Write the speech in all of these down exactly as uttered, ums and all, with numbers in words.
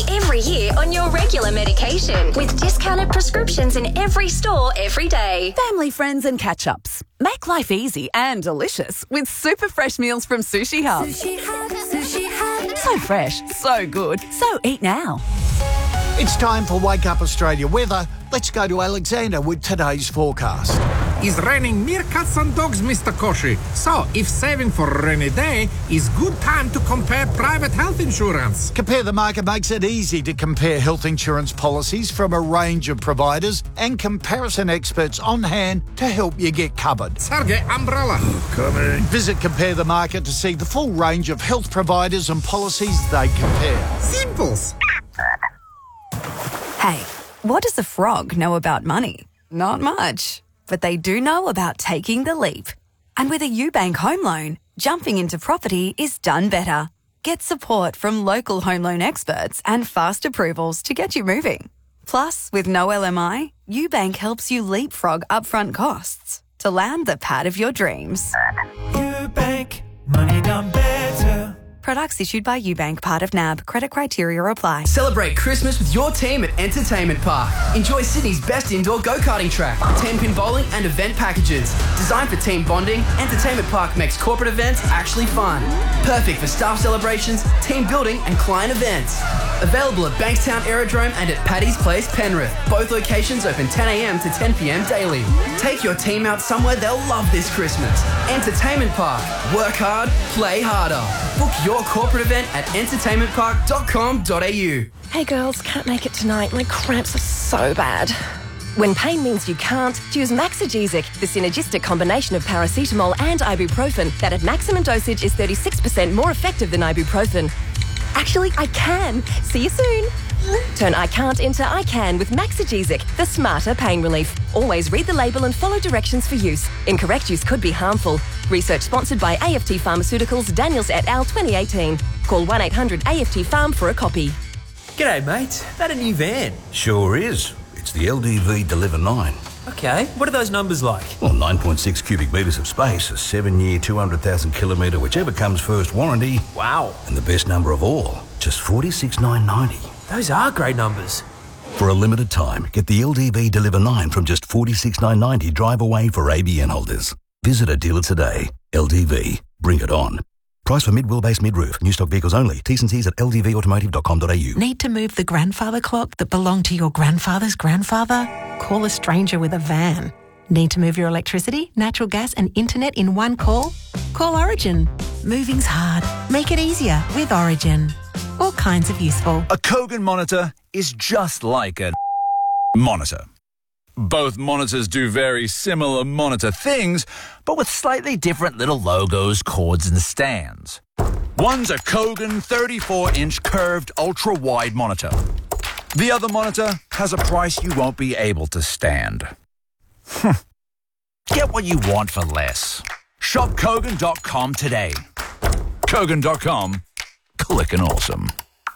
every year on your regular medication with discounted prescriptions in every store every day. Family, friends and catch-ups. Make life easy and delicious with super fresh meals from Sushi Hub. Sushi Hub, Sushi Hub. So fresh, so good, so eat now. It's time for Wake Up Australia weather. Let's go to Alexander with today's forecast. It's raining meerkats and dogs, Mister Koshi. So, if saving for a rainy day, is good time to compare private health insurance. Compare the Market makes it easy to compare health insurance policies from a range of providers and comparison experts on hand to help you get covered. Sergey, umbrella. Coming. Visit Compare the Market to see the full range of health providers and policies they compare. Simples. Hey, what does a frog know about money? Not much. But they do know about taking the leap. And with a UBank home loan, jumping into property is done better. Get support from local home loan experts and fast approvals to get you moving. Plus, with no L M I, UBank helps you leapfrog upfront costs to land the pad of your dreams. UBank, money done better. Products issued by UBank, part of N A B. Credit criteria apply. Celebrate Christmas with your team at Entertainment Park. Enjoy Sydney's best indoor go-karting track, ten-pin bowling and event packages. Designed for team bonding, Entertainment Park makes corporate events actually fun. Perfect for staff celebrations, team building and client events. Available at Bankstown Aerodrome and at Paddy's Place, Penrith. Both locations open ten a.m. to ten p.m. daily. Take your team out somewhere they'll love this Christmas. Entertainment Park. Work hard, play harder. Book your corporate event at entertainment park dot com dot a u. Hey girls, can't make it tonight. My cramps are so bad. When pain means you can't, choose Maxigesic, the synergistic combination of paracetamol and ibuprofen that at maximum dosage is thirty-six percent more effective than ibuprofen. Actually, I can. See you soon. Turn I can't into I can with Maxigesic, the smarter pain relief. Always read the label and follow directions for use. Incorrect use could be harmful. Research sponsored by A F T Pharmaceuticals, Daniels et al. twenty eighteen. Call one eight hundred A F T Pharm for a copy. G'day, mate. That a new van? Sure is. It's the L D V Deliver nine. Okay, what are those numbers like? Well, nine point six cubic metres of space, a seven-year, two hundred thousand kilometre, whichever comes first warranty. Wow. And the best number of all, just forty-six thousand nine hundred ninety. Those are great numbers. For a limited time, get the L D V Deliver nine from just forty-six thousand nine hundred ninety drive away for A B N holders. Visit a dealer today. L D V. Bring it on. Price for mid-wheelbase mid-roof. New stock vehicles only. T's and C's at l d v automotive dot com dot a u. Need to move the grandfather clock that belonged to your grandfather's grandfather? Call a stranger with a van. Need to move your electricity, natural gas and internet in one call? Call Origin. Moving's hard. Make it easier with Origin. All kinds of useful. A Kogan monitor is just like a monitor. Both monitors do very similar monitor things, but with slightly different little logos, cords and stands. One's a Kogan thirty-four inch curved ultra-wide monitor. The other monitor has a price you won't be able to stand. Get what you want for less. Shop Kogan dot com today. Kogan dot com. Clickin' awesome.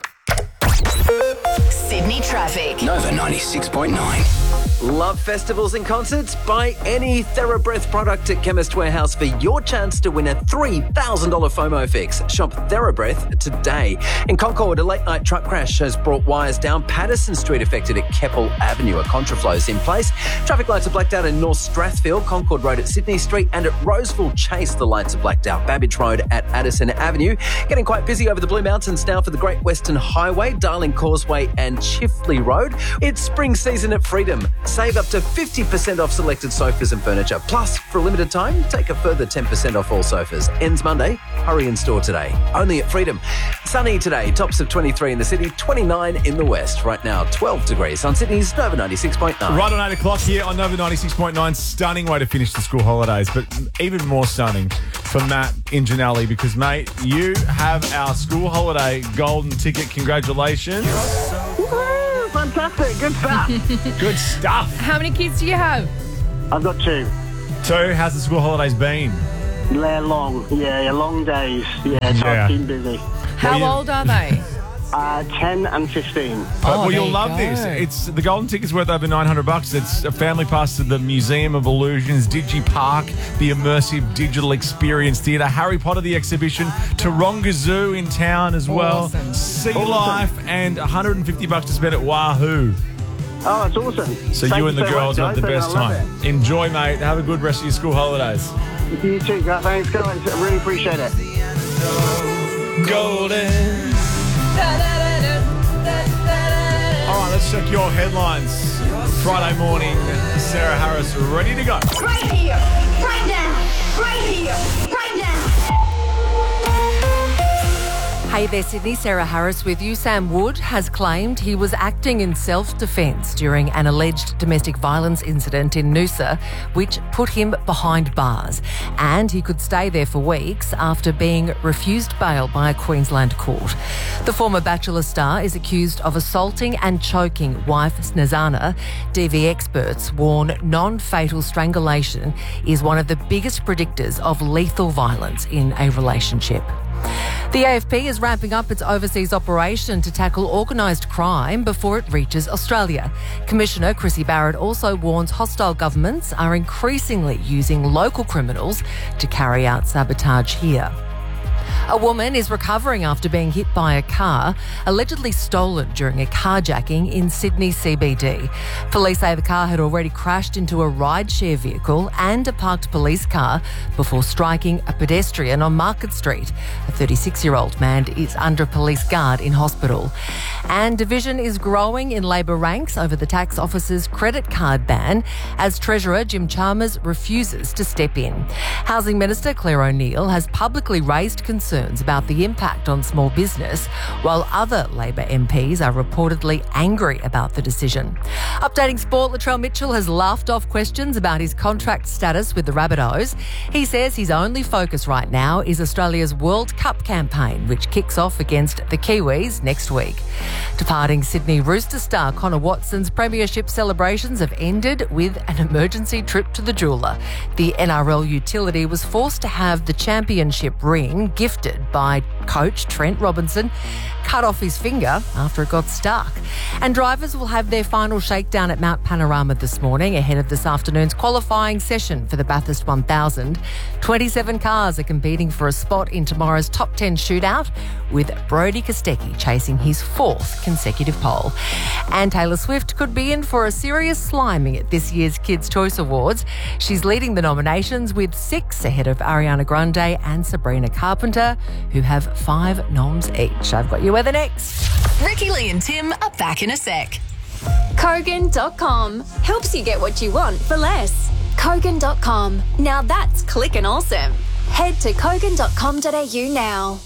Sydney traffic. Nova ninety-six point nine. Love festivals and concerts? Buy any TheraBreath product at Chemist Warehouse for your chance to win a three thousand dollars FOMO fix. Shop TheraBreath today. In Concord, a late-night truck crash has brought wires down Patterson Street, affected at Keppel Avenue. A contraflow is in place. Traffic lights are blacked out in North Strathfield, Concord Road at Sydney Street, and at Roseville Chase, the lights are blacked out. Babbage Road at Addison Avenue. Getting quite busy over the Blue Mountains now for the Great Western Highway, Darling Causeway and Chifley Road. It's spring season at Freedom. Save up to fifty percent off selected sofas and furniture. Plus, for a limited time, take a further ten percent off all sofas. Ends Monday. Hurry in store today. Only at Freedom. Sunny today. Tops of twenty-three in the city, twenty-nine in the west. Right now, twelve degrees on Sydney's Nova ninety-six point nine. Right on eight o'clock here on Nova ninety-six point nine. Stunning way to finish the school holidays, but even more stunning for Matt in Janelli because, mate, you have our school holiday golden ticket. Congratulations. Fantastic. Good stuff. Good stuff. How many kids do you have? I've got two. Two? How's the school holidays been? They're long. Yeah, long days. Yeah, so Yeah. I've been busy. How Well, you- old are they? Uh, ten and fifteen. But, well, you'll love this. It's the golden ticket's worth over nine hundred bucks. It's a family pass to the Museum of Illusions, Digi Park, the immersive digital experience theatre, Harry Potter the exhibition, Taronga Zoo in town as well, Awesome. Sea Awesome. Life, and one hundred fifty bucks to spend at Wahoo. Oh, that's awesome. So Thank you and the so girls much, have the guys. best I love time. Enjoy, mate. Have a good rest of your school holidays. it. You too. guys. Thanks, guys. I really appreciate it. Golden. All right, let's check your headlines. Friday morning, Sarah Harris ready to go. Right here, right now, right here, right now. Hey there, Sydney. Sarah Harris with you. Sam Wood has claimed he was acting in self-defence during an alleged domestic violence incident in Noosa, which put him behind bars. And he could stay there for weeks after being refused bail by a Queensland court. The former Bachelor star is accused of assaulting and choking wife Snezana. D V experts warn non-fatal strangulation is one of the biggest predictors of lethal violence in a relationship. The A F P is ramping up its overseas operation to tackle organised crime before it reaches Australia. Commissioner Chrissy Barrett also warns hostile governments are increasingly using local criminals to carry out sabotage here. A woman is recovering after being hit by a car, allegedly stolen during a carjacking in Sydney C B D. Police say the car had already crashed into a rideshare vehicle and a parked police car before striking a pedestrian on Market Street. A thirty-six-year-old man is under police guard in hospital. And division is growing in Labor ranks over the tax office's credit card ban as Treasurer Jim Chalmers refuses to step in. Housing Minister Claire O'Neill has publicly raised concerns about the impact on small business, while other Labor M Ps are reportedly angry about the decision. Updating sport, Latrell Mitchell has laughed off questions about his contract status with the Rabbitohs. He says his only focus right now is Australia's World Cup campaign, which kicks off against the Kiwis next week. Departing Sydney Rooster star Connor Watson's premiership celebrations have ended with an emergency trip to the jeweller. The N R L utility was forced to have the championship ring gifted by coach Trent Robinson cut off his finger after it got stuck. And drivers will have their final shakedown at Mount Panorama this morning ahead of this afternoon's qualifying session for the Bathurst one thousand. twenty-seven cars are competing for a spot in tomorrow's top ten shootout, with Brody Kostecki chasing his fourth consecutive pole. And Taylor Swift could be in for a serious sliming at this year's Kids' Choice Awards. She's leading the nominations with six ahead of Ariana Grande and Sabrina Carpenter, who have five noms each. I've got you weather next. Ricky Lee and Tim are back in a sec. Kogan dot com helps you get what you want for less. Kogan dot com. Now that's clicking awesome. Head to Kogan dot com dot a u now.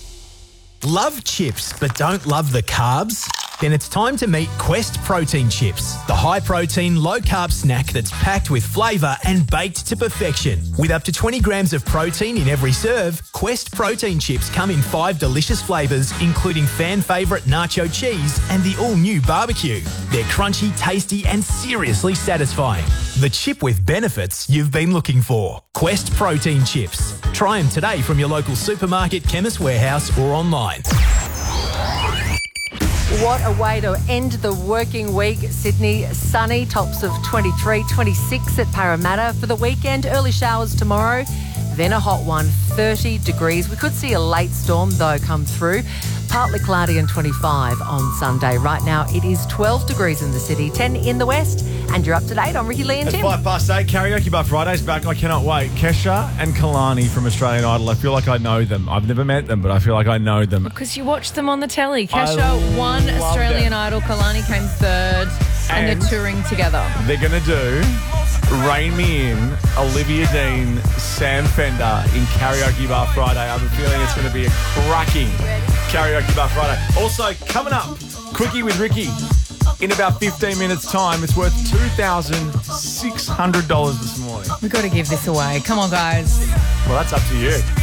Love chips but don't love the carbs? Then it's time to meet Quest Protein Chips, the high-protein, low-carb snack that's packed with flavour and baked to perfection. With up to twenty grams of protein in every serve, Quest Protein Chips come in five delicious flavours, including fan favourite nacho cheese and the all-new barbecue. They're crunchy, tasty and seriously satisfying. The chip with benefits you've been looking for. Quest Protein Chips. Try them today from your local supermarket, Chemist Warehouse or online. What a way to end the working week. Sydney, sunny, tops of twenty-three, twenty-six at Parramatta. For the weekend, early showers tomorrow, then a hot one, thirty degrees. We could see a late storm, though, come through. Partly cloudy and twenty-five on Sunday. Right now, it is twelve degrees in the city, ten in the west. And you're up to date on Ricky Lee and It's Tim. five past eight. Karaoke Bar Friday's back. I cannot wait. Kesha and Kalani from Australian Idol. I feel like I know them. I've never met them, but I feel like I know them. Because you watched them on the telly. I Kesha won love Australian them. Idol. Kalani came third. And, And they're touring together. They're going to do Rain Me In, Olivia Dean, Sam Fender in Karaoke Bar Friday. I have a feeling it's going to be a cracking Karaoke Bar Friday. Also, coming up, Quickie with Ricky. In about fifteen minutes' time, it's worth two thousand six hundred dollars this morning. We've got to give this away. Come on, guys. Well, that's up to you.